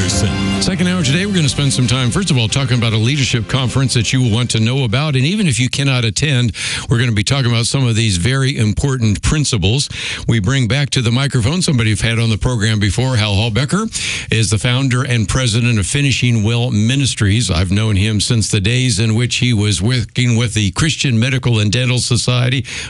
Anderson. Second hour today, we're going to spend some time, first of all, talking about a leadership conference that you will want to know about. And even if you cannot attend, we're going to be talking about some of these very important principles. We bring back to the microphone somebody you've had on the program before. Hal Halbecker is the founder and president of Finishing Well Ministries. I've known him since the days in which he was working with the Christian Medical and Dental Society,